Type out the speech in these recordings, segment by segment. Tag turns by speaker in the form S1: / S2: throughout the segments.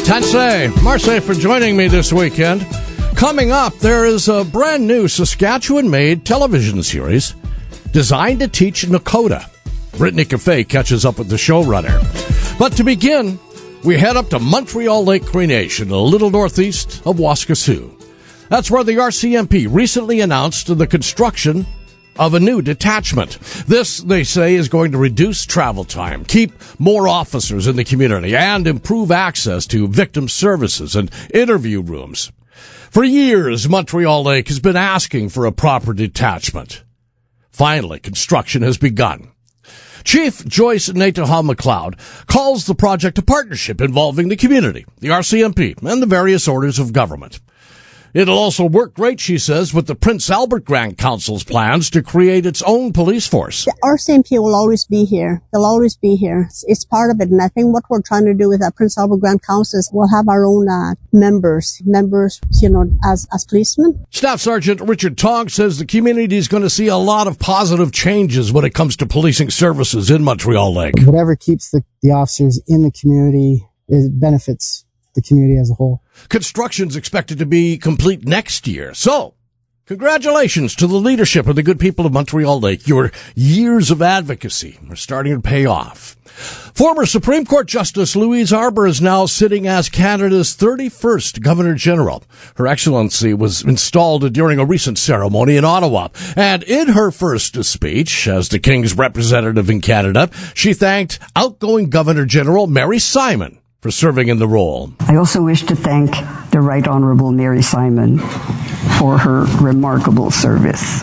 S1: Tensei, Marseille for joining me this weekend. Coming up, there is a brand new Saskatchewan-made television series designed to teach Nakota. Brittany Cafe catches up with the showrunner. But to begin, we head up to Montreal Lake Cree Nation, a little northeast of Waskesiu. That's where the RCMP recently announced the construction of a new detachment. This, they say, is going to reduce travel time, keep more officers in the community, and improve access to victim services and interview rooms. For years, Montreal Lake has been asking for a proper detachment. Finally, construction has begun. Chief Joyce Natahal-McLeod calls the project a partnership involving the community, the RCMP, and the various orders of government. It'll also work great, she says, with the Prince Albert Grand Council's plans to create its own police force.
S2: The RCMP will always be here. They'll always be here. It's part of it. And I think what we're trying to do with Prince Albert Grand Council is we'll have our own members, as policemen.
S1: Staff Sergeant Richard Tong says the community is going to see a lot of positive changes when it comes to policing services in Montreal Lake.
S3: Whatever keeps the officers in the community, it benefits the community as a whole.
S1: Construction's expected to be complete next year. So, congratulations to the leadership of the good people of Montreal Lake. Your years of advocacy are starting to pay off. Former Supreme Court Justice Louise Arbour is now sitting as Canada's 31st Governor General. Her Excellency was installed during a recent ceremony in Ottawa. And in her first speech as the King's representative in Canada, she thanked outgoing Governor General Mary Simon for serving in the role.
S4: I also wish to thank the Right Honourable Mary Simon for her remarkable service.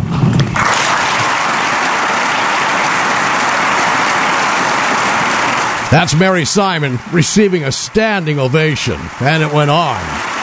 S1: That's Mary Simon receiving a standing ovation, and it went on.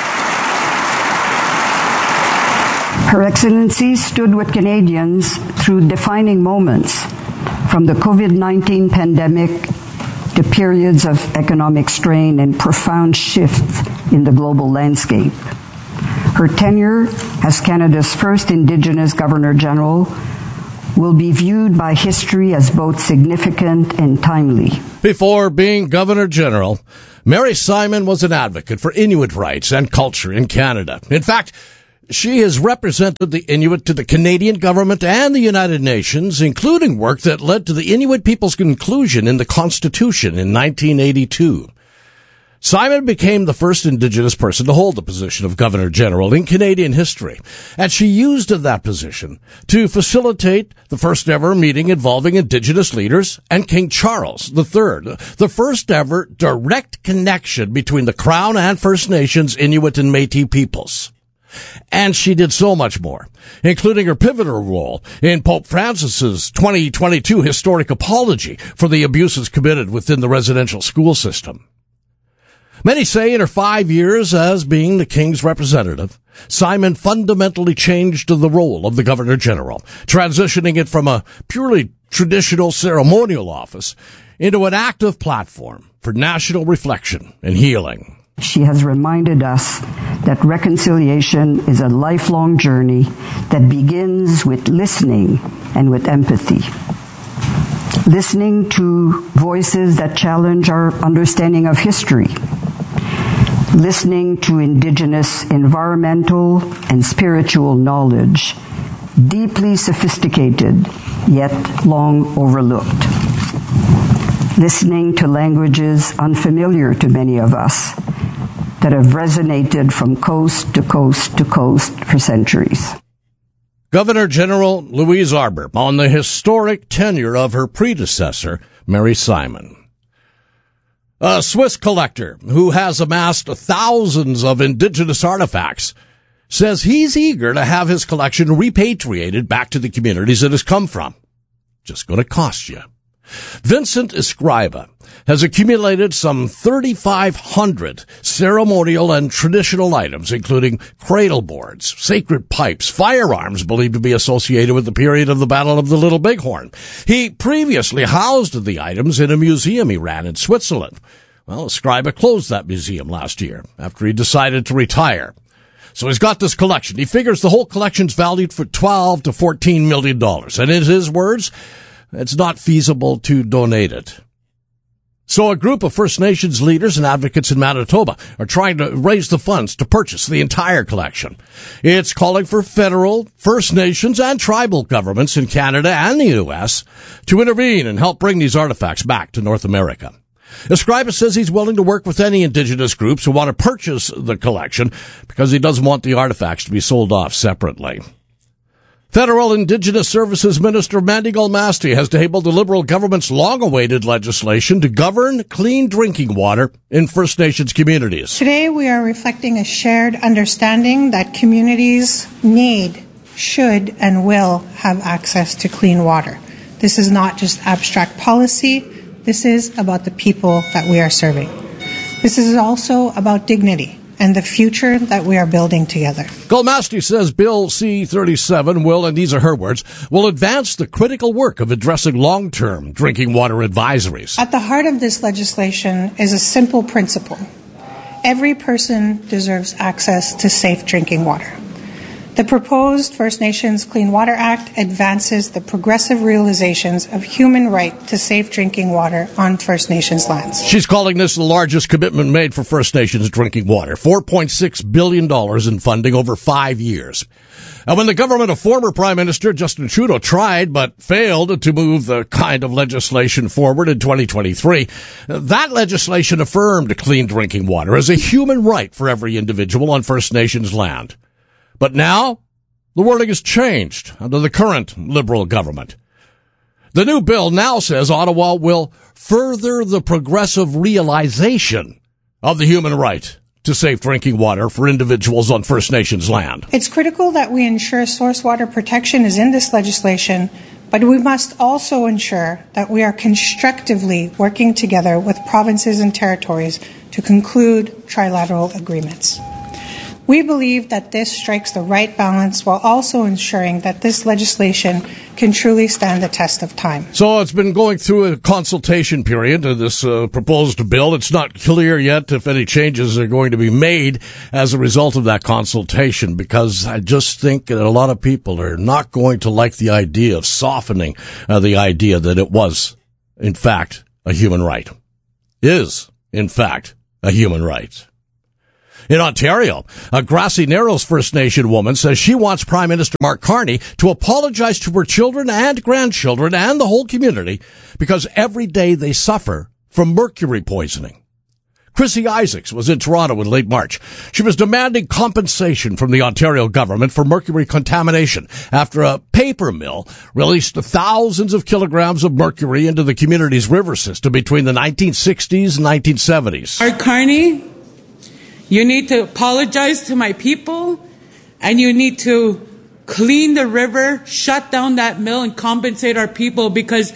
S4: Her Excellency stood with Canadians through defining moments, from the COVID-19 pandemic to periods of economic strain and profound shifts in the global landscape. Her tenure as Canada's first Indigenous Governor-General will be viewed by history as both significant and timely.
S1: Before being Governor-General, Mary Simon was an advocate for Inuit rights and culture in Canada. In fact, she has represented the Inuit to the Canadian government and the United Nations, including work that led to the Inuit people's inclusion in the Constitution in 1982. Simon became the first Indigenous person to hold the position of Governor-General in Canadian history, and she used that position to facilitate the first ever meeting involving Indigenous leaders and King Charles III, the first ever direct connection between the Crown and First Nations Inuit and Métis peoples. And she did so much more, including her pivotal role in Pope Francis's 2022 historic apology for the abuses committed within the residential school system. Many say in her 5 years as being the King's representative, Simon fundamentally changed the role of the Governor-General, transitioning it from a purely traditional ceremonial office into an active platform for national reflection and healing.
S4: She has reminded us that reconciliation is a lifelong journey that begins with listening and with empathy. Listening to voices that challenge our understanding of history. Listening to Indigenous environmental and spiritual knowledge, deeply sophisticated, yet long overlooked. Listening to languages unfamiliar to many of us, that have resonated from coast to coast to coast for centuries.
S1: Governor-General Louise Arbour on the historic tenure of her predecessor, Mary Simon. A Swiss collector who has amassed thousands of Indigenous artifacts says he's eager to have his collection repatriated back to the communities it has come from. Just going to cost you. Vincent Escriba has accumulated some 3,500 ceremonial and traditional items, including cradle boards, sacred pipes, firearms believed to be associated with the period of the Battle of the Little Bighorn. He previously housed the items in a museum he ran in Switzerland. Well, Escriba closed that museum last year after he decided to retire. So he's got this collection. He figures the whole collection's valued for $12 to $14 million. And in his words, it's not feasible to donate it. So a group of First Nations leaders and advocates in Manitoba are trying to raise the funds to purchase the entire collection. It's calling for federal, First Nations, and tribal governments in Canada and the U.S. to intervene and help bring these artifacts back to North America. Escribas says he's willing to work with any Indigenous groups who want to purchase the collection because he doesn't want the artifacts to be sold off separately. Federal Indigenous Services Minister Mandy Galmasti has tabled the Liberal government's long-awaited legislation to govern clean drinking water in First Nations communities.
S5: Today we are reflecting a shared understanding that communities need, should, and will have access to clean water. This is not just abstract policy. This is about the people that we are serving. This is also about dignity and the future that we are building together.
S1: Galmasti says Bill C-37 will, and these are her words, will advance the critical work of addressing long-term drinking water advisories.
S5: At the heart of this legislation is a simple principle. Every person deserves access to safe drinking water. The proposed First Nations Clean Water Act advances the progressive realizations of human right to safe drinking water on First Nations lands.
S1: She's calling this the largest commitment made for First Nations drinking water, $4.6 billion in funding over 5 years. And when the government of former Prime Minister Justin Trudeau tried but failed to move the kind of legislation forward in 2023, that legislation affirmed clean drinking water as a human right for every individual on First Nations land. But now, the wording has changed under the current Liberal government. The new bill now says Ottawa will further the progressive realization of the human right to safe drinking water for individuals on First Nations land.
S5: It's critical that we ensure source water protection is in this legislation, but we must also ensure that we are constructively working together with provinces and territories to conclude trilateral agreements. We believe that this strikes the right balance while also ensuring that this legislation can truly stand the test of time.
S1: So it's been going through a consultation period to this proposed bill. It's not clear yet if any changes are going to be made as a result of that consultation, because I just think that a lot of people are not going to like the idea of softening the idea that it was, in fact, a human right. Is, in fact, a human right. In Ontario, a Grassy Narrows First Nation woman says she wants Prime Minister Mark Carney to apologize to her children and grandchildren and the whole community because every day they suffer from mercury poisoning. Chrissy Isaacs was in Toronto in late March. She was demanding compensation from the Ontario government for mercury contamination after a paper mill released thousands of kilograms of mercury into the community's river system between the 1960s and 1970s.
S6: Mark Carney, you need to apologize to my people, and you need to clean the river, shut down that mill, and compensate our people because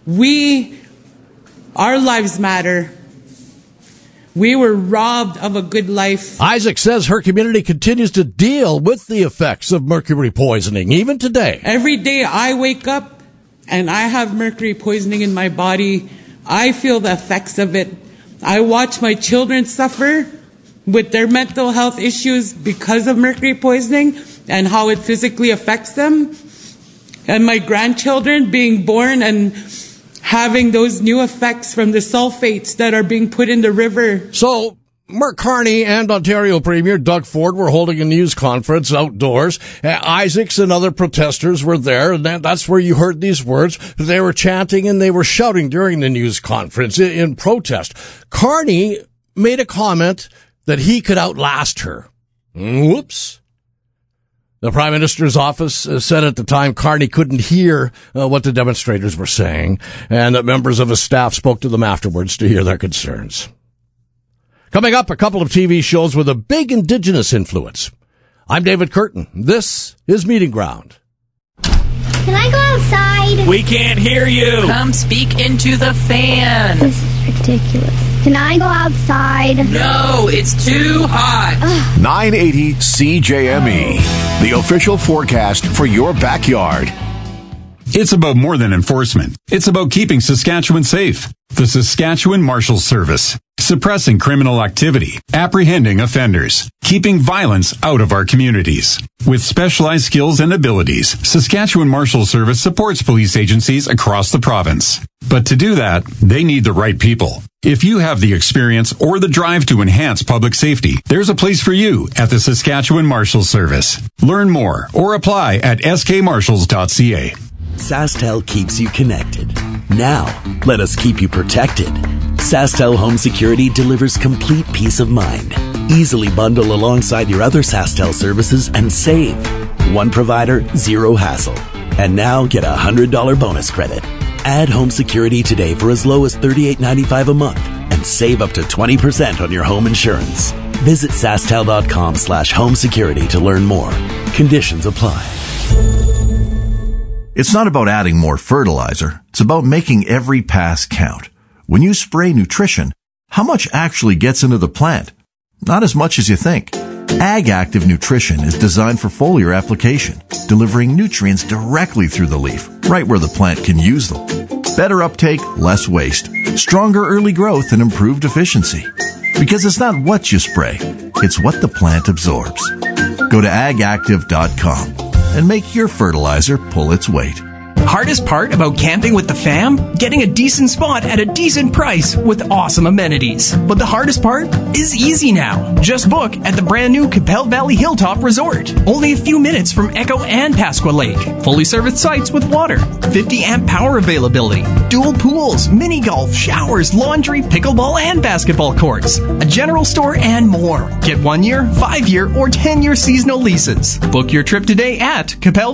S6: our lives matter. We were robbed of a good life.
S1: Isaac says her community continues to deal with the effects of mercury poisoning, even today.
S6: Every day I wake up and I have mercury poisoning in my body. I feel the effects of it. I watch my children suffer with their mental health issues because of mercury poisoning and how it physically affects them. And my grandchildren being born and having those new effects from the sulfates that are being put in the river.
S1: So, Mark Carney and Ontario Premier Doug Ford were holding a news conference outdoors. Isaacs and other protesters were there, and that's where you heard these words. They were chanting and they were shouting during the news conference in protest. Carney made a comment that he could outlast her. Whoops. The Prime Minister's office said at the time Carney couldn't hear what the demonstrators were saying, and that members of his staff spoke to them afterwards to hear their concerns. Coming up, a couple of TV shows with a big Indigenous influence. I'm David Curtin. This is Meeting Ground.
S7: Can I go outside?
S8: We can't hear you.
S9: Come speak into the fan.
S7: This is ridiculous. Can I go outside?
S9: No, it's too hot.
S10: 980 CJME, the official forecast for your backyard.
S11: It's about more than enforcement. It's about keeping Saskatchewan safe. The Saskatchewan Marshals Service. suppressing criminal activity, apprehending offenders, keeping violence out of our communities. With specialized skills and abilities, Saskatchewan Marshals Service supports police agencies across the province. But to do that, they need the right people. If you have the experience or the drive to enhance public safety, there's a place for you at the Saskatchewan Marshals Service. Learn more or apply at skmarshals.ca.
S8: SaskTel keeps you connected. Now, let us keep you protected. SaskTel Home Security delivers complete peace of mind. Easily bundle alongside your other SaskTel services and save. One provider, zero hassle. And now get a $100 bonus credit. Add home security today for as low as $38.95 a month and save up to 20% on your home insurance. Visit SaskTel.com/home security to learn more. Conditions apply.
S12: It's not about adding more fertilizer. It's about making every pass count. When you spray nutrition, how much actually gets into the plant? Not as much as you think. Ag Active Nutrition is designed for foliar application, delivering nutrients directly through the leaf, right where the plant can use them. Better uptake, less waste, stronger early growth, and improved efficiency. Because it's not what you spray, it's what the plant absorbs. Go to agactive.com and make your fertilizer pull its weight.
S13: Hardest part about camping with the fam? Getting a decent spot at a decent price with awesome amenities. But the hardest part is easy now. Just book at the brand new Capel Valley Hilltop Resort. Only a few minutes from Echo and Pasqua Lake. Fully serviced sites with water. 50 amp power availability. Dual pools, mini golf, showers, laundry, pickleball, and basketball courts. A general store and more. Get 1 year, 5 year, or 10-year seasonal leases. Book your trip today at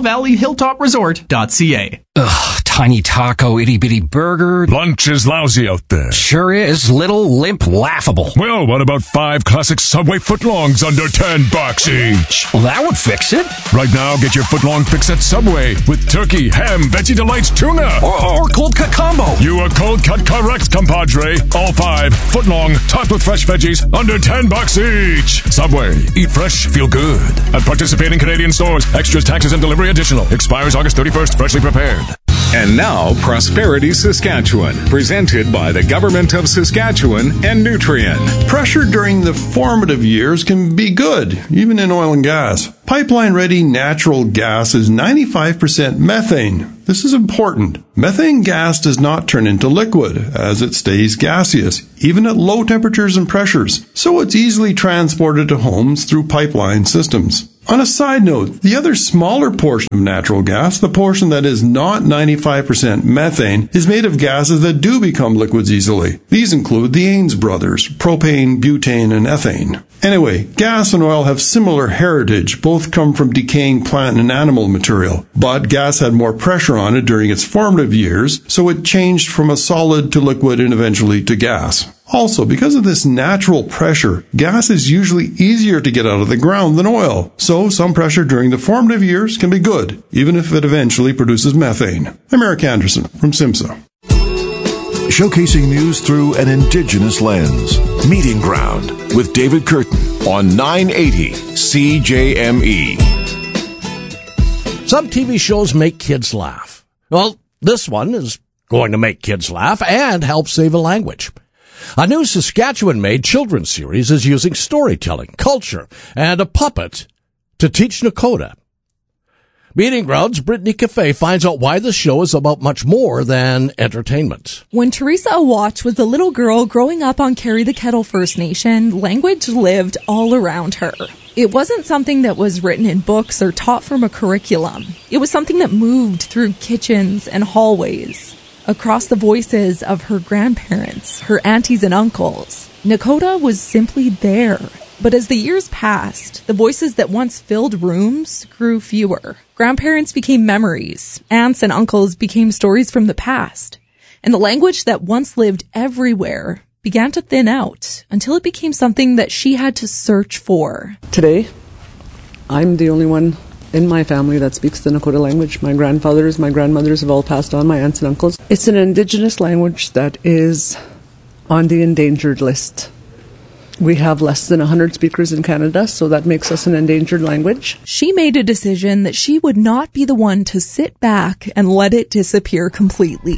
S13: CapelValleyHilltopResort.ca.
S14: Ugh, tiny taco, itty-bitty burger.
S15: Lunch is lousy out there.
S14: Sure is. Little, limp, laughable.
S15: Well, what about 5 classic Subway footlongs under $10 each?
S14: Well, that would fix it.
S15: Right now, get your footlong fix at Subway with turkey, ham, Veggie Delights, tuna.
S14: Or cold cut combo.
S15: You are cold cut correct, compadre. All 5 footlong, topped with fresh veggies, under $10 each. Subway. Eat fresh, feel good. At participating Canadian stores. Extras, taxes, and delivery additional. Expires August 31st. Freshly prepared.
S11: And now, Prosperity Saskatchewan, presented by the Government of Saskatchewan and Nutrien.
S16: Pressure during the formative years can be good, even in oil and gas. Pipeline-ready natural gas is 95% methane. This is important. Methane gas does not turn into liquid, as it stays gaseous, even at low temperatures and pressures, so it's easily transported to homes through pipeline systems. On a side note, the other smaller portion of natural gas, the portion that is not 95% methane, is made of gases that do become liquids easily. These include the Ains brothers, propane, butane, and ethane. Anyway, gas and oil have similar heritage. Both come from decaying plant and animal material. But gas had more pressure on it during its formative years, so it changed from a solid to liquid and eventually to gas. Also, because of this natural pressure, gas is usually easier to get out of the ground than oil. So some pressure during the formative years can be good, even if it eventually produces methane. I'm Eric Anderson from SIMSA.
S10: Showcasing news through an Indigenous lens. Meeting Ground with David Curtin on 980 CJME.
S1: Some TV shows make kids laugh. Well, this one is going to make kids laugh and help save a language. A new Saskatchewan-made children's series is using storytelling, culture, and a puppet to teach Nakota. Meeting Ground's Brittany Cafe finds out why the show is about much more than entertainment.
S17: When Teresa Awatch was a little girl growing up on Carry the Kettle First Nation, language lived all around her. It wasn't something that was written in books or taught from a curriculum. It was something that moved through kitchens and hallways, across the voices of her grandparents, her aunties and uncles. Nakota was simply there. But as the years passed, the voices that once filled rooms grew fewer. Grandparents became memories. Aunts and uncles became stories from the past. And the language that once lived everywhere began to thin out until it became something that she had to search for.
S18: Today, I'm the only one in my family that speaks the Nakota language. My grandfathers, my grandmothers have all passed on, my aunts and uncles. It's an Indigenous language that is on the endangered list. We have less than 100 speakers in Canada, so that makes us an endangered language.
S17: She made a decision that she would not be the one to sit back and let it disappear completely.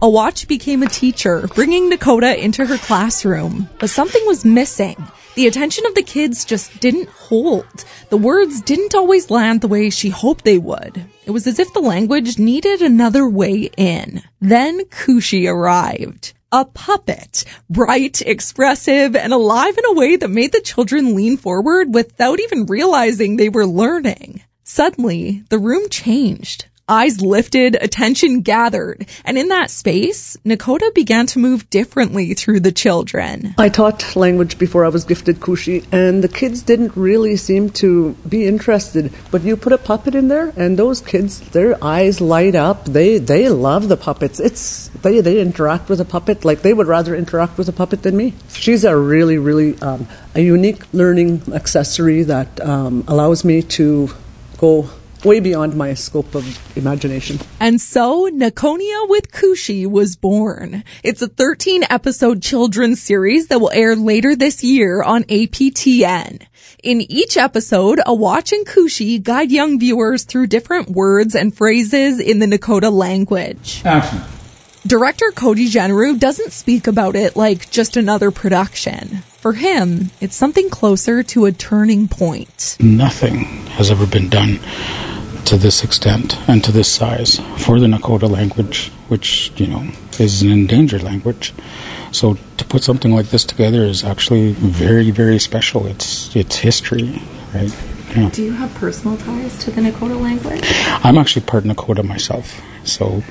S17: Awatch became a teacher, bringing Nakota into her classroom. But something was missing. The attention of the kids just didn't hold. The words didn't always land the way she hoped they would. It was as if the language needed another way in. Then Kushi arrived. A puppet, bright, expressive, and alive in a way that made the children lean forward without even realizing they were learning. Suddenly, the room changed. Eyes lifted, attention gathered, and in that space, Nakota began to move differently through the children.
S18: I taught language before I was gifted Kushi, and the kids didn't really seem to be interested. But you put a puppet in there, and those kids, their eyes light up. They love the puppets. They interact with a puppet like they would rather interact with a puppet than me. She's a really, really a unique learning accessory that allows me to go way beyond my scope of imagination.
S17: And so, Nakonia with Kushi was born. It's a 13-episode children's series that will air later this year on APTN. In each episode, Awatch and Kushi guide young viewers through different words and phrases in the Nakota language.
S19: Action.
S17: Director Cody Generu doesn't speak about it like just another production. For him, it's something closer to a turning point.
S19: Nothing has ever been done to this extent and to this size for the Nakota language, which, is an endangered language. So to put something like this together is actually very, very special. It's history, right? Yeah.
S17: Do you have personal ties to the Nakota language?
S19: I'm actually part Nakota myself. So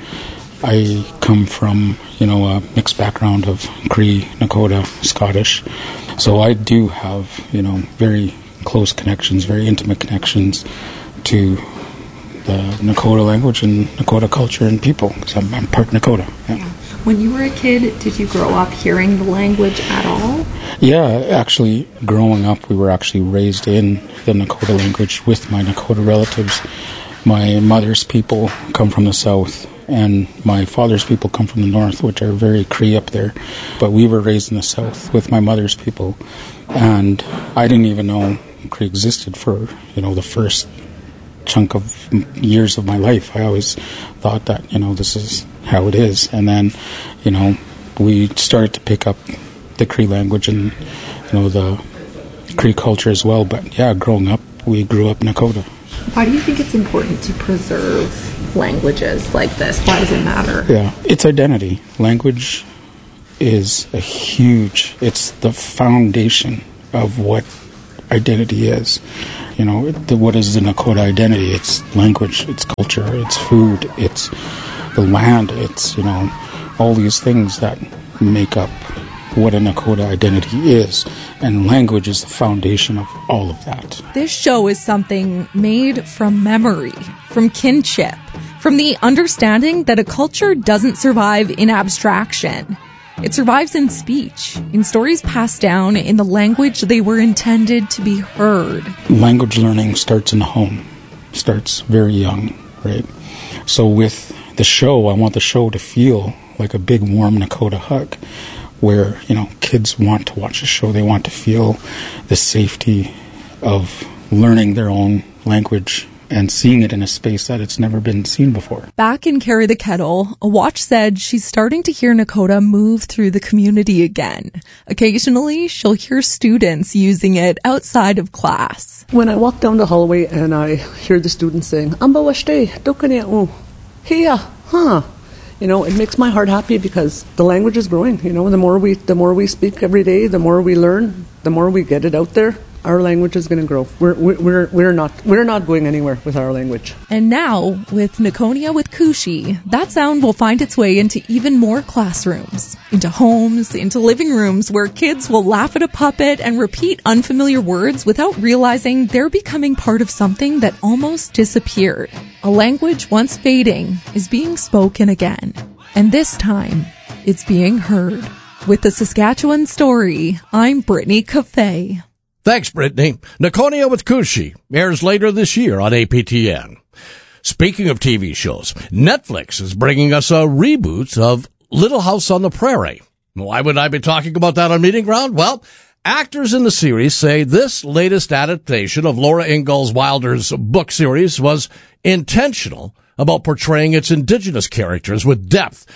S19: I come from, a mixed background of Cree, Nakota, Scottish. So I do have, very close connections, very intimate connections to the Nakota language and Nakota culture and people, because I'm part Nakota. Yeah.
S17: When you were a kid, did you grow up hearing the language at all?
S19: Yeah, actually, growing up, we were actually raised in the Nakota language with my Nakota relatives. My mother's people come from the south, and my father's people come from the north, which are very Cree up there. But we were raised in the south with my mother's people, and I didn't even know Cree existed for, the first chunk of years of my life. I always thought that, this is how it is. And then, we started to pick up the Cree language and, the Cree culture as well. But yeah, growing up, we grew up Nakota.
S17: Why do you think it's important to preserve languages like this? Why does it matter?
S19: Yeah, it's identity. Language is it's the foundation of what identity is. What is the Nakota identity? It's language, it's culture, it's food, it's the land, it's, all these things that make up what a Nakota identity is. And language is the foundation of all of that.
S17: This show is something made from memory, from kinship, from the understanding that a culture doesn't survive in abstraction. It survives in speech, in stories passed down in the language they were intended to be heard.
S19: Language learning starts in the home, starts very young, right? So with the show, I want the show to feel like a big warm Nakota hug, where, kids want to watch the show. They want to feel the safety of learning their own language and seeing it in a space that it's never been seen before.
S17: Back in Carry the Kettle, Awatch said she's starting to hear Nakota move through the community again. Occasionally, she'll hear students using it outside of class.
S18: When I walk down the hallway and I hear the students saying, Amba washte, dokane hiya, huh? It makes my heart happy because the language is growing. The more we speak every day, the more we learn, the more we get it out there. Our language is going to grow. We're not going anywhere with our language.
S17: And now, with Nakonia with Kushi, that sound will find its way into even more classrooms, into homes, into living rooms where kids will laugh at a puppet and repeat unfamiliar words without realizing they're becoming part of something that almost disappeared. A language once fading is being spoken again. And this time, it's being heard. With the Saskatchewan Story, I'm Brittany Cafe.
S1: Thanks, Brittany. Nakonia with Kushi airs later this year on APTN. Speaking of TV shows, Netflix is bringing us a reboot of Little House on the Prairie. Why would I be talking about that on Meeting Ground? Well, actors in the series say this latest adaptation of Laura Ingalls Wilder's book series was intentional about portraying its Indigenous characters with depth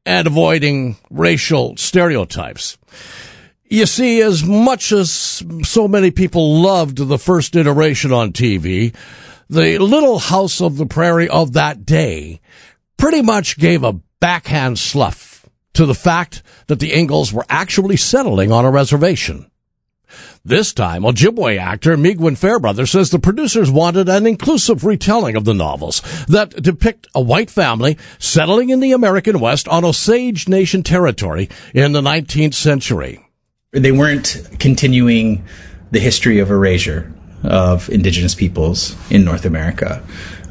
S1: and avoiding racial stereotypes. You see, as much as so many people loved the first iteration on TV, the Little House of the Prairie of that day pretty much gave a backhand slough to the fact that the Ingalls were actually settling on a reservation. This time, Ojibwe actor Migwin Fairbrother says the producers wanted an inclusive retelling of the novels that depict a white family settling in the American West on Osage Nation territory in the 19th century.
S20: They weren't continuing the history of erasure of indigenous peoples in North America.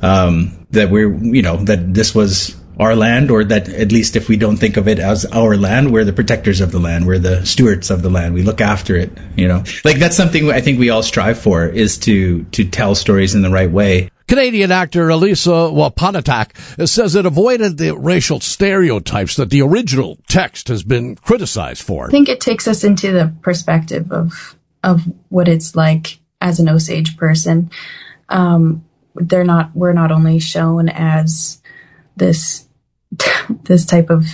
S20: That this was our land, or that at least if we don't think of it as our land, we're the protectors of the land. We're the stewards of the land. We look after it, Like, that's something I think we all strive for, is to tell stories in the right way.
S1: Canadian actor Elisa Wapanatak says it avoided the racial stereotypes that the original text has been criticized for.
S21: I think it takes us into the perspective of what it's like as an Osage person. We're not only shown as this type of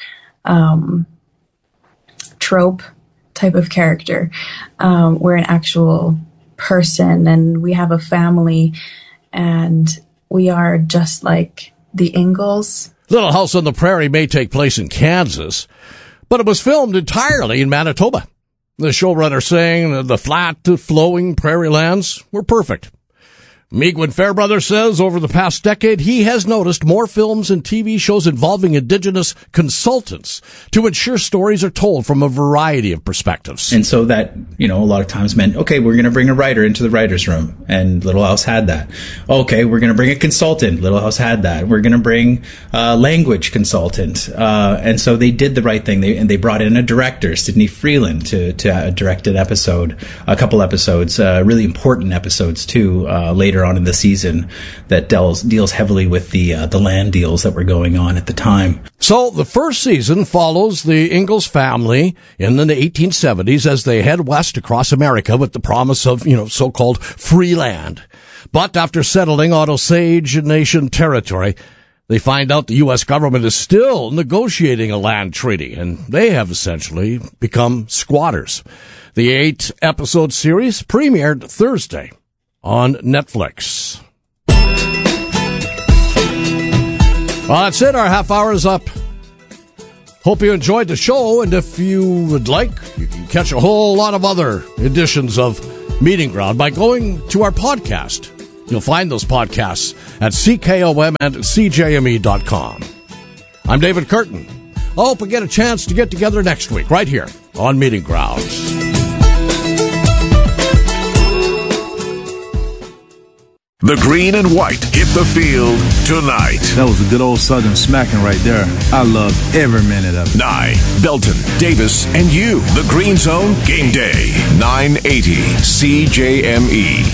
S21: trope type of character. We're an actual person, and we have a family, and we are just like the Ingalls.
S1: Little House on the Prairie may take place in Kansas, but it was filmed entirely in Manitoba. The showrunner saying the flat, flowing prairie lands were perfect. Migwin Fairbrother says over the past decade, he has noticed more films and TV shows involving Indigenous consultants to ensure stories are told from a variety of perspectives.
S20: And so that, a lot of times meant, okay, we're going to bring a writer into the writer's room, and Little House had that. Okay, we're going to bring a consultant. Little House had that. We're going to bring a language consultant. And so they did the right thing. They brought in a director, Sidney Freeland, to direct an episode, a couple episodes, really important episodes too, later on in the season, that deals heavily with the land deals that were going on at the time.
S1: So the first season follows the Ingalls family in the 1870s as they head west across America with the promise of, so-called free land. But after settling on Osage Nation territory, they find out the U.S. government is still negotiating a land treaty, and they have essentially become squatters. The 8-episode series premiered Thursday on Netflix. Well, that's it. Our half hour is up. Hope you enjoyed the show, and if you would like, you can catch a whole lot of other editions of Meeting Ground by going to our podcast. You'll find those podcasts at CKOM and CJME.com. I'm David Curtin. I hope we get a chance to get together next week, right here on Meeting Ground.
S10: The green and white hit the field tonight.
S22: That was a good old Southern smacking right there. I loved every minute of it.
S10: Nye, Belton, Davis, and you. The Green Zone Game Day. 980 CJME.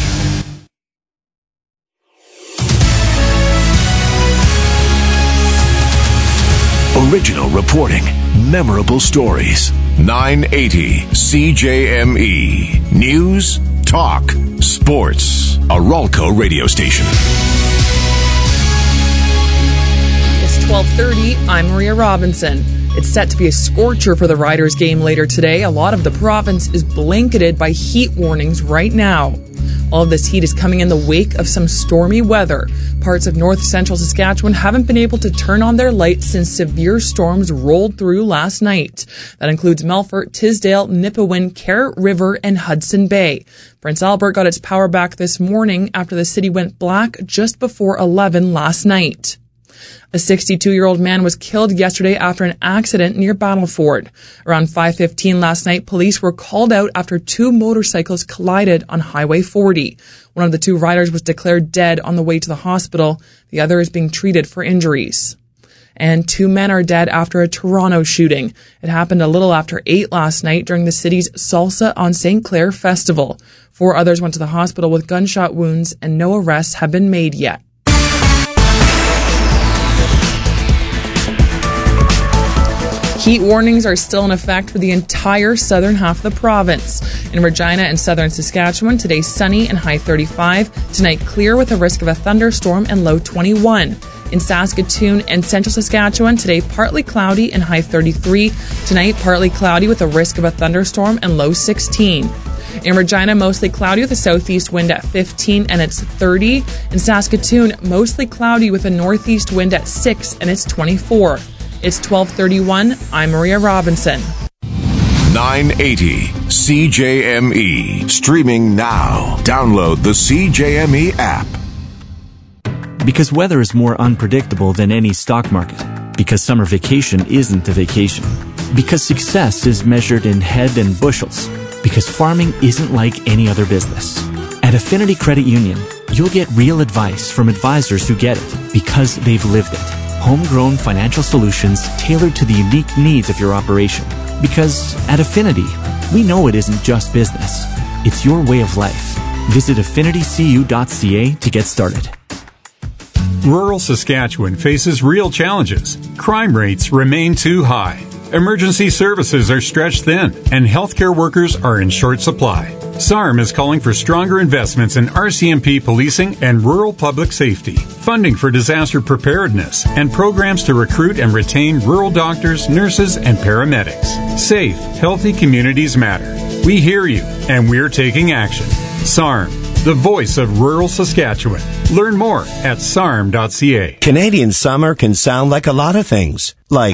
S10: Original reporting. Memorable stories. 980 CJME. News, talk, sports. A Ralco radio station.
S23: It's 12:30. I'm Maria Robinson. It's set to be a scorcher for the Riders game later today. A lot of the province is blanketed by heat warnings right now. All of this heat is coming in the wake of some stormy weather. Parts of north-central Saskatchewan haven't been able to turn on their lights since severe storms rolled through last night. That includes Melfort, Tisdale, Nipawin, Carrot River, and Hudson Bay. Prince Albert got its power back this morning after the city went black just before 11 last night. A 62-year-old man was killed yesterday after an accident near Battleford. Around 5:15 last night, police were called out after two motorcycles collided on Highway 40. One of the two riders was declared dead on the way to the hospital. The other is being treated for injuries. And two men are dead after a Toronto shooting. It happened a little after 8 last night during the city's Salsa on St. Clair festival. 4 others went to the hospital with gunshot wounds, and no arrests have been made yet. Heat warnings are still in effect for the entire southern half of the province. In Regina and southern Saskatchewan, today sunny and high 35. Tonight clear with a risk of a thunderstorm and low 21. In Saskatoon and central Saskatchewan, today partly cloudy and high 33. Tonight, partly cloudy with a risk of a thunderstorm and low 16. In Regina, mostly cloudy with a southeast wind at 15 and it's 30. In Saskatoon, mostly cloudy with a northeast wind at 6 and it's 24. It's 12:31. I'm Maria Robinson.
S10: 980 CJME. Streaming now. Download the CJME app.
S2: Because weather is more unpredictable than any stock market. Because summer vacation isn't a vacation. Because success is measured in head and bushels. Because farming isn't like any other business. At Affinity Credit Union, you'll get real advice from advisors who get it because they've lived it. Homegrown financial solutions tailored to the unique needs of your operation. Because at Affinity, we know it isn't just business. It's your way of life. Visit affinitycu.ca to get started.
S11: Rural Saskatchewan faces real challenges. Crime rates remain too high. Emergency services are stretched thin, and healthcare workers are in short supply. SARM is calling for stronger investments in RCMP policing and rural public safety, funding for disaster preparedness, and programs to recruit and retain rural doctors, nurses, and paramedics. Safe, healthy communities matter. We hear you, and we're taking action. SARM, the voice of rural Saskatchewan. Learn more at sarm.ca.
S3: Canadian summer can sound like a lot of things, like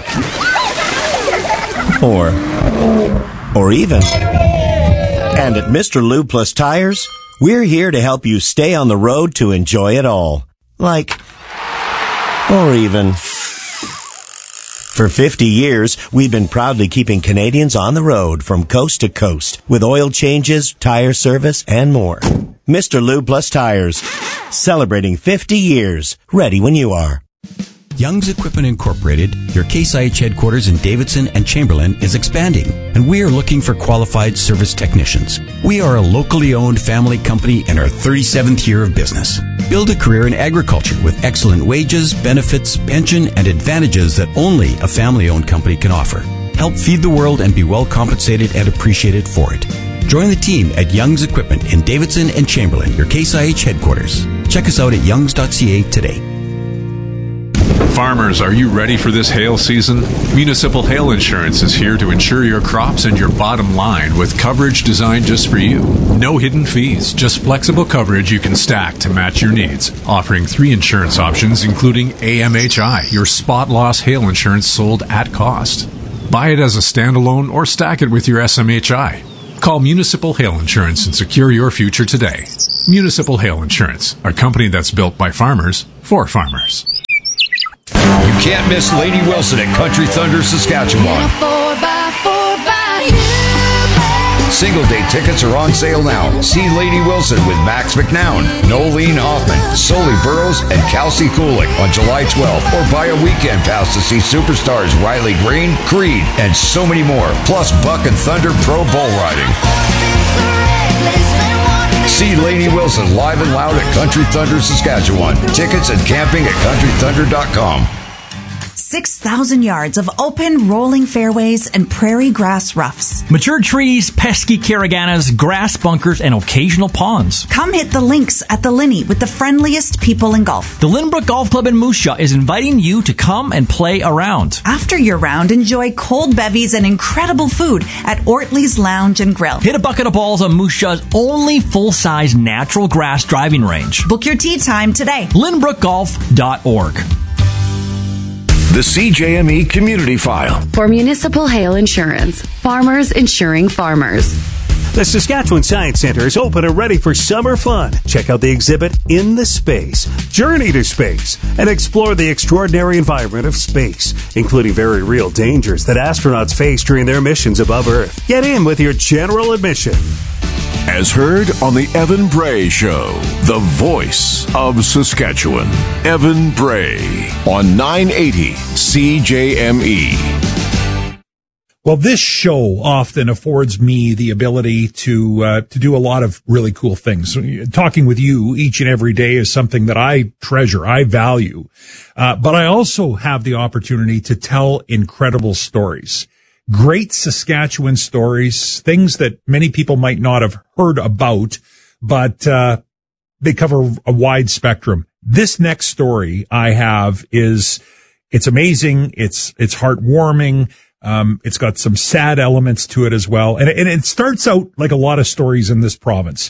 S3: or even. And at Mr. Lube Plus Tires, we're here to help you stay on the road to enjoy it all. Like, or even. For 50 years, we've been proudly keeping Canadians on the road from coast to coast with oil changes, tire service, and more. Mr. Lube Plus Tires, celebrating 50 years, ready when you are.
S4: Young's Equipment Incorporated, your Case IH headquarters in Davidson and Chamberlain, is expanding, and we are looking for qualified service technicians. We are a locally owned family company in our 37th year of business. Build a career in agriculture with excellent wages, benefits, pension, and advantages that only a family-owned company can offer. Help feed the world and be well compensated and appreciated for it. Join the team at Young's Equipment in Davidson and Chamberlain, your Case IH headquarters. Check us out at youngs.ca today.
S24: Farmers, are you ready for this hail season? Municipal Hail Insurance is here to insure your crops and your bottom line with coverage designed just for you. No hidden fees, just flexible coverage you can stack to match your needs. Offering 3 insurance options, including AMHI, your spot loss hail insurance sold at cost. Buy it as a standalone or stack it with your SMHI. Call Municipal Hail Insurance and secure your future today. Municipal Hail Insurance, a company that's built by farmers for farmers.
S25: You can't miss Lady Wilson at Country Thunder, Saskatchewan. Single day tickets are on sale now. See Lady Wilson with Max McNown, Nolene Hoffman, Sully Burrows, and Kelsey Kulik on July 12th. Or buy a weekend pass to see superstars Riley Green, Creed, and so many more. Plus Buck and Thunder Pro Bull Riding. See Lady Wilson live and loud at Country Thunder, Saskatchewan. Tickets and camping at countrythunder.com.
S26: 6,000 yards of open, rolling fairways and prairie grass roughs.
S27: Mature trees, pesky caraganas, grass bunkers, and occasional ponds.
S26: Come hit the links at the Linney with the friendliest people in golf.
S27: The Lynbrook Golf Club in Moose Jaw is inviting you to come and play around.
S26: After your round, enjoy cold bevies and incredible food at Ortley's Lounge and Grill.
S27: Hit a bucket of balls on Moose Jaw's only full-size natural grass driving range.
S26: Book your tee time today.
S27: LynbrookGolf.org.
S10: The CJME Community File.
S28: For Municipal Hail Insurance. Farmers insuring farmers.
S29: The Saskatchewan Science Center is open and ready for summer fun. Check out the exhibit In the Space, Journey to Space, and explore the extraordinary environment of space, including very real dangers that astronauts face during their missions above Earth. Get in with your general admission.
S10: As heard on the Evan Bray Show, the voice of Saskatchewan. Evan Bray on 980 CJME.
S30: Well, this show often affords me the ability to do a lot of really cool things. Talking with you each and every day is something that I treasure, I value. But I also have the opportunity to tell incredible stories. Great Saskatchewan stories, things that many people might not have heard about, but they cover a wide spectrum. this next story I have it's amazing. It's heartwarming. It's got some sad elements to it as well. And it starts out like a lot of stories in this province.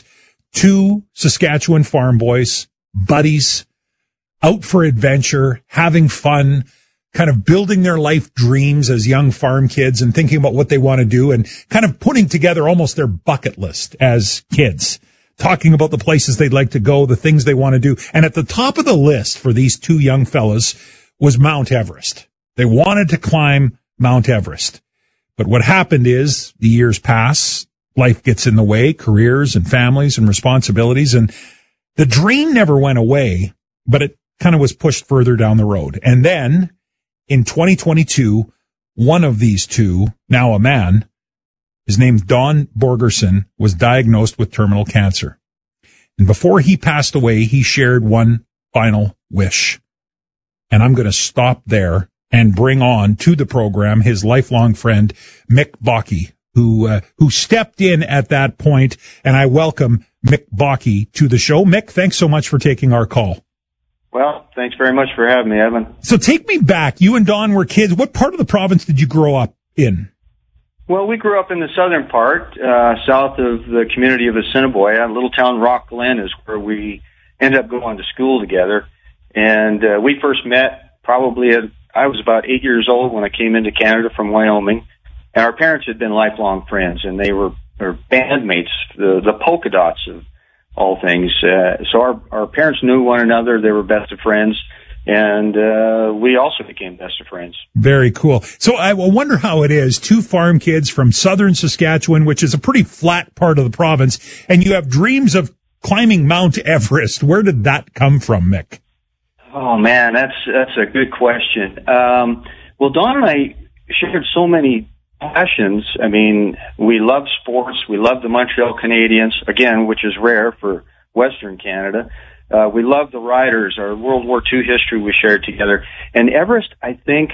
S30: 2 Saskatchewan farm boys, buddies, out for adventure, having fun, kind of building their life dreams as young farm kids and thinking about what they want to do and kind of putting together almost their bucket list as kids, talking about the places they'd like to go, the things they want to do. And at the top of the list for these 2 young fellas was Mount Everest. They wanted to climb Mount Everest. But what happened is the years pass, life gets in the way, careers and families and responsibilities, and the dream never went away, but it kind of was pushed further down the road. And then in 2022, one of these 2, now a man, his name's Don Borgerson, was diagnosed with terminal cancer. And before he passed away, he shared one final wish. And I'm going to stop there and bring on to the program his lifelong friend, Mick Bakke, who stepped in at that point. And I welcome Mick Bakke to the show. Mick, thanks so much for taking our call.
S5: Well, thanks very much for having me, Evan.
S30: So take me back. You and Don were kids. What part of the province did you grow up in?
S5: Well, we grew up in the southern part, south of the community of Assiniboia. A little town, Rock Glen, is where we ended up going to school together. And we first met probably I was about 8 years old when I came into Canada from Wyoming. And our parents had been lifelong friends, and they were bandmates, the polka dots of all things. So our parents knew one another. They were best of friends. And we also became best of friends.
S30: Very cool. So I wonder how it is, 2 farm kids from southern Saskatchewan, which is a pretty flat part of the province, and you have dreams of climbing Mount Everest. Where did that come from, Mick?
S5: Oh, man, that's a good question. Well, Don and I shared so many passions. I mean, we love sports. We love the Montreal Canadiens, again, which is rare for Western Canada. We love the Riders, our World War II history we shared together. And Everest, I think,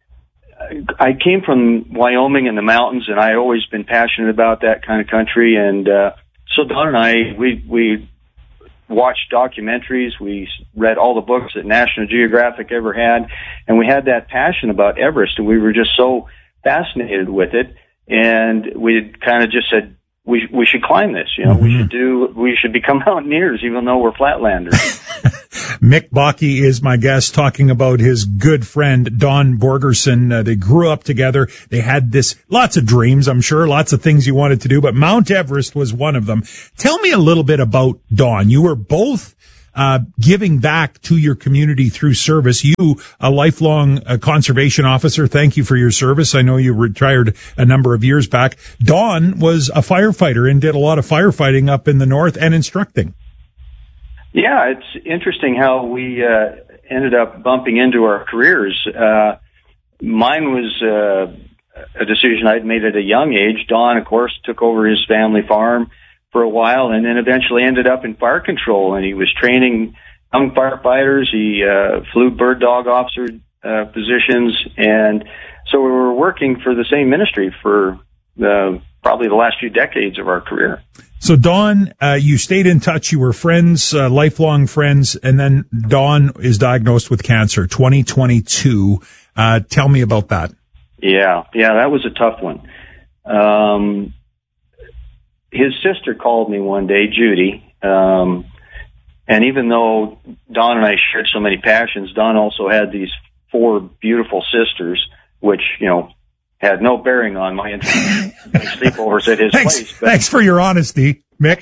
S5: I came from Wyoming in the mountains, and I always been passionate about that kind of country. And so Don and I, we watched documentaries, we read all the books that National Geographic ever had, and we had that passion about Everest, and we were just so fascinated with it. And we kind of just said, we should climb this, you know, we should become mountaineers, even though we're flatlanders.
S30: Mick Bakke is my guest, talking about his good friend, Don Borgerson. They grew up together. They had lots of dreams, I'm sure, lots of things you wanted to do, but Mount Everest was one of them. Tell me a little bit about Don. You were both giving back to your community through service. You, a lifelong conservation officer, thank you for your service. I know you retired a number of years back. Don was a firefighter and did a lot of firefighting up in the north and instructing.
S5: Yeah, it's interesting how we ended up bumping into our careers. Mine was a decision I'd made at a young age. Don, of course, took over his family farm for a while, and then eventually ended up in fire control, and he was training young firefighters. He flew bird dog officer positions, and so we were working for the same ministry for probably the last few decades of our career.
S30: So Don, you stayed in touch, you were friends, lifelong friends, and then Don is diagnosed with cancer, 2022. Tell me about that.
S5: Yeah, that was a tough one. His sister called me one day, Judy, and even though Don and I shared so many passions, Don also had these 4 beautiful sisters, which, you know, had no bearing on my interest in sleepovers at his place. But,
S30: thanks for your honesty, Mick.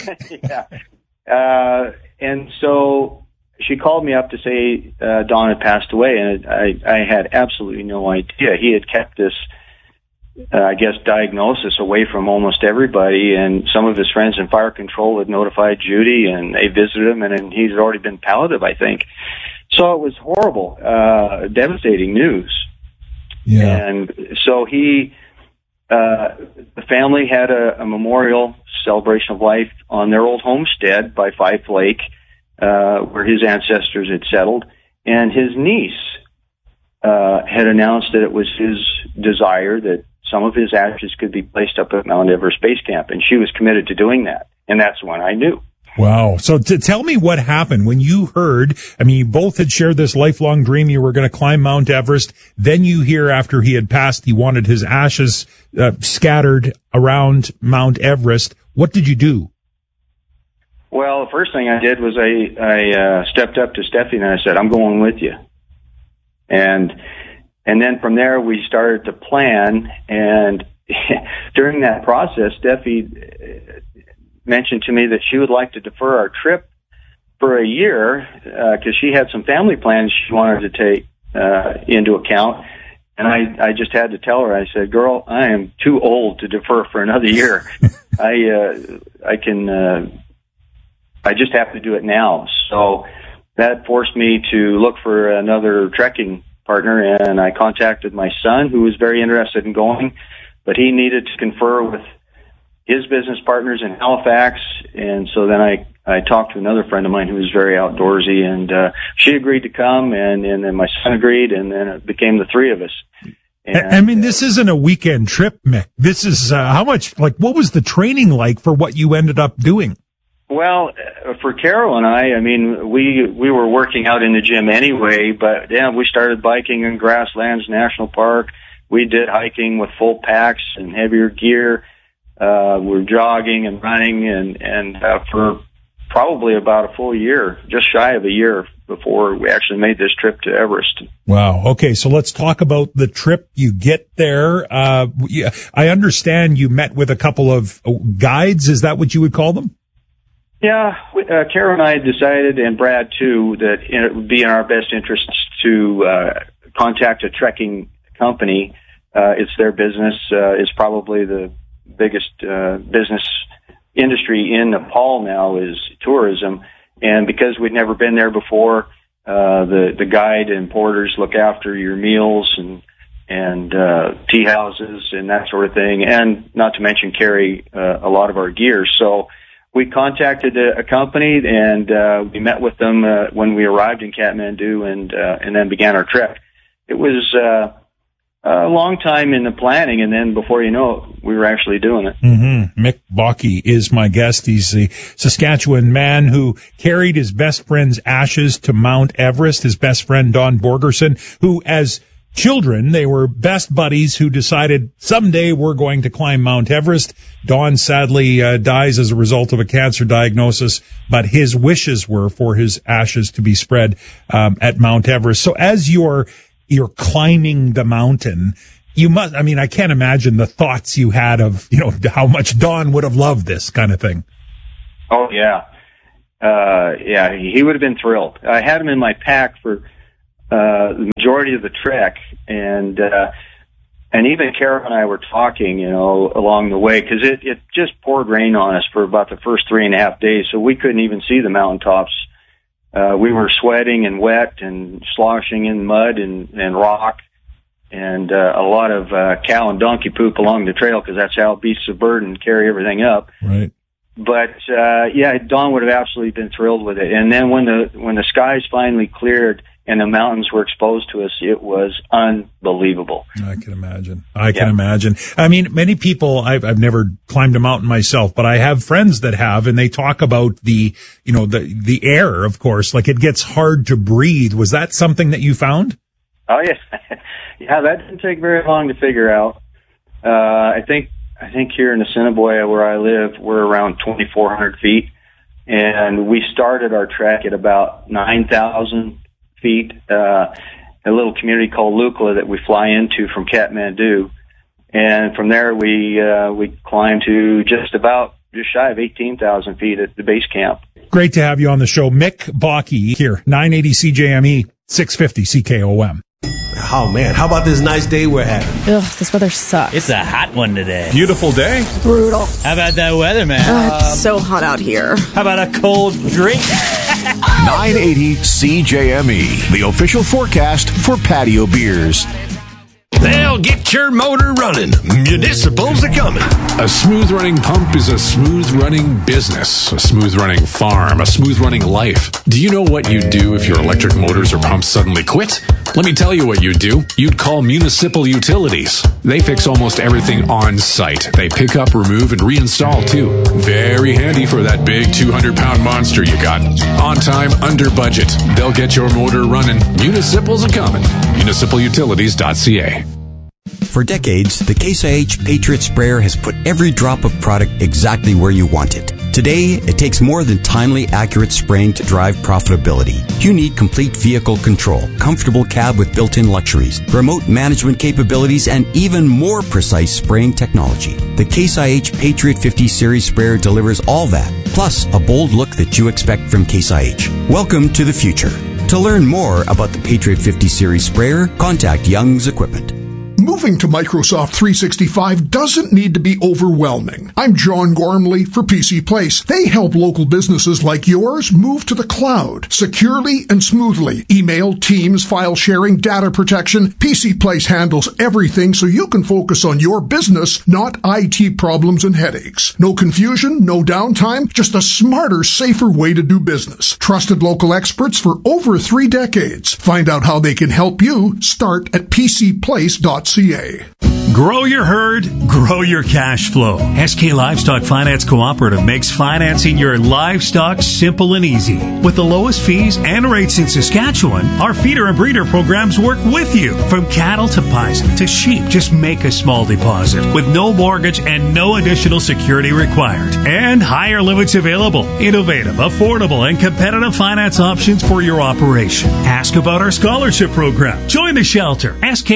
S5: Yeah. And so she called me up to say Don had passed away, and I had absolutely no idea. He had kept this diagnosis away from almost everybody, and some of his friends in fire control had notified Judy, and they visited him, and he's already been palliative, I think. So it was horrible, devastating news. Yeah. And so the family had a memorial celebration of life on their old homestead by Fife Lake, where his ancestors had settled, and his niece had announced that it was his desire that some of his ashes could be placed up at Mount Everest Base Camp, and she was committed to doing that. And that's when I knew.
S30: Wow. So tell me what happened when you heard, I mean, you both had shared this lifelong dream you were going to climb Mount Everest. Then you hear after he had passed, he wanted his ashes scattered around Mount Everest. What did you do?
S5: Well, the first thing I did was I stepped up to Steffi and I said, I'm going with you. And then from there we started to plan, and during that process, Steffi mentioned to me that she would like to defer our trip for a year because she had some family plans she wanted to take into account. And I just had to tell her, I said, girl, I am too old to defer for another year. I just have to do it now. So that forced me to look for another trekking partner, and I contacted my son, who was very interested in going, but he needed to confer with his business partners in Halifax. And so then I talked to another friend of mine who was very outdoorsy, and she agreed to come, and then my son agreed, and then it became the three of us. And,
S30: I mean, this isn't a weekend trip, Mick. This is how much, like, what was the training like for what you ended up doing?
S5: Well, for Carol and I mean, we were working out in the gym anyway, but yeah, we started biking in Grasslands National Park. We did hiking with full packs and heavier gear. We're jogging and running, and for probably about a full year, just shy of a year before we actually made this trip to Everest.
S30: Wow. Okay, so let's talk about the trip. You get there. I understand you met with a couple of guides. Is that what you would call them?
S5: Yeah, Carol and I decided, and Brad too, that it would be in our best interests to contact a trekking company. It's their business. It's probably the biggest business industry in Nepal now is tourism, and because we'd never been there before, the guide and porters look after your meals and tea houses and that sort of thing, and not to mention carry a lot of our gear. So we contacted a company, and we met with them when we arrived in Kathmandu, and then began our trek. It was a long time in the planning, and then before you know it, we were actually doing it.
S30: Mm-hmm. Mick Bakke is my guest. He's the Saskatchewan man who carried his best friend's ashes to Mount Everest. His best friend, Don Borgerson, who as children, they were best buddies who decided someday we're going to climb Mount Everest. Don sadly dies as a result of a cancer diagnosis, but his wishes were for his ashes to be spread at Mount Everest. So as you're climbing the mountain, you must, I mean, I can't imagine the thoughts you had of, how much Don would have loved this kind of thing.
S5: Oh, yeah. Yeah, he would have been thrilled. I had him in my pack for the majority of the trek, and even Carol and I were talking, along the way, because it just poured rain on us for about the first 3.5 days, so we couldn't even see the mountaintops. We were sweating and wet and sloshing in mud and rock, and a lot of cow and donkey poop along the trail, because that's how beasts of burden carry everything up.
S30: Right.
S5: But yeah, Don would have absolutely been thrilled with it. And then when the skies finally cleared and the mountains were exposed to us, it was unbelievable.
S30: I can imagine. I can imagine. I mean, many people, I've never climbed a mountain myself, but I have friends that have, and they talk about the air, of course, like it gets hard to breathe. Was that something that you found?
S5: Oh, yeah. Yeah, that didn't take very long to figure out. I think here in Assiniboia, where I live, we're around 2,400 feet, and we started our trek at about 9,000 feet, a little community called Lukla that we fly into from Kathmandu, and from there we climb to just shy of 18,000 feet at the base camp.
S30: Great to have you on the show, Mick Bakke here, 980 CJME, 650 CKOM.
S6: Oh man, how about this nice day we're having?
S17: Ugh, this weather sucks.
S7: It's a hot one today.
S11: Beautiful day.
S17: Brutal.
S7: How about that weather, man?
S17: It's so hot out here.
S7: How about a cold drink?
S10: 980 CJME, the official forecast for patio beers.
S7: They'll
S8: Now get your motor running. Municipals are coming.
S24: A smooth running pump is a smooth running business, a smooth running farm, a smooth running life. Do you know what you'd do if your electric motors or pumps suddenly quit? Let me tell you what you'd do. You'd call Municipal Utilities. They fix almost everything on site. They pick up, remove, and reinstall too. Very handy for that big 200-pound monster you got. On time, under budget. They'll get your motor running. Municipals are coming. MunicipalUtilities.ca.
S4: For decades, the Case IH Patriot Sprayer has put every drop of product exactly where you want it. Today, it takes more than timely, accurate spraying to drive profitability. You need complete vehicle control, comfortable cab with built-in luxuries, remote management capabilities, and even more precise spraying technology. The Case IH Patriot 50 Series sprayer delivers all that, plus a bold look that you expect from Case IH. Welcome to the future. To learn more about the Patriot 50 Series sprayer, contact Young's Equipment.
S9: Moving to Microsoft 365 doesn't need to be overwhelming. I'm John Gormley for PC Place. They help local businesses like yours move to the cloud securely and smoothly. Email, Teams, file sharing, data protection. PC Place handles everything so you can focus on your business, not IT problems and headaches. No confusion, no downtime, just a smarter, safer way to do business. Trusted local experts for over 3 decades. Find out how they can help you. Start at pcplace.ca.
S29: Grow your herd, grow your cash flow. SK Livestock Finance Cooperative makes financing your livestock simple and easy. With the lowest fees and rates in Saskatchewan, our feeder and breeder programs work with you. From cattle to bison to sheep, just make a small deposit with no mortgage and no additional security required. And higher limits available. Innovative, affordable, and competitive finance options for your operation. Ask about our scholarship program. Join the shelter.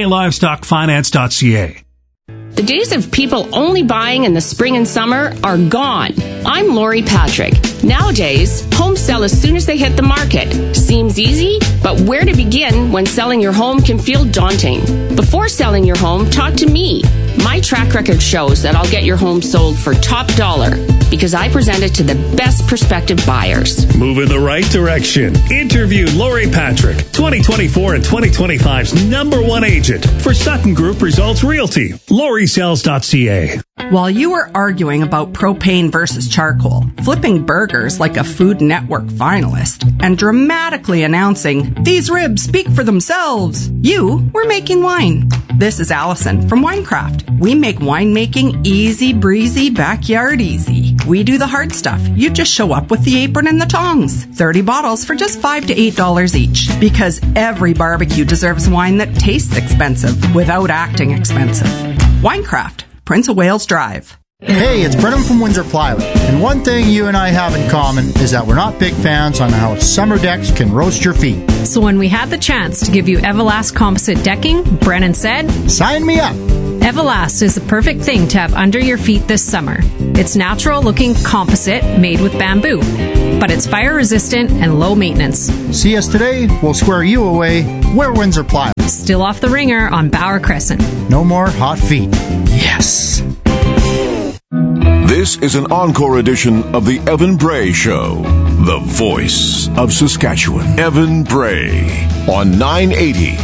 S29: SKLivestockFinance.ca.
S12: The days of people only buying in the spring and summer are gone. I'm Lori Patrick. Nowadays, homes sell as soon as they hit the market. Seems easy, but where to begin when selling your home can feel daunting? Before selling your home, talk to me. My track record shows that I'll get your home sold for top dollar because I present it to the best prospective buyers.
S29: Move in the right direction. Interview Lori Patrick, 2024 and 2025's #1 agent for Sutton Group Results Realty. LoriSells.ca.
S13: While you were arguing about propane versus charcoal, flipping burgers like a Food Network finalist, and dramatically announcing, "These ribs speak for themselves," you were making wine. This is Allison from Winecraft. We make winemaking easy breezy, backyard easy. We do the hard stuff. You just show up with the apron and the tongs. 30 bottles for just $5 to $8 each. Because every barbecue deserves wine that tastes expensive without acting expensive. Winecraft, Prince of Wales Drive.
S14: Hey, it's Brennan from Windsor Plywood. And one thing you and I have in common is that we're not big fans on how summer decks can roast your feet.
S15: So when we had the chance to give you Everlast composite decking, Brennan said,
S14: "Sign me up."
S15: Everlast is the perfect thing to have under your feet this summer. It's natural-looking composite made with bamboo, but it's fire-resistant and low maintenance.
S14: See us today, we'll square you away. We're Windsor Plywood.
S15: Still off the ringer on Bauer Crescent.
S14: No more hot feet. Yes.
S10: This is an encore edition of the Evan Bray Show, the voice of Saskatchewan. Evan Bray on 980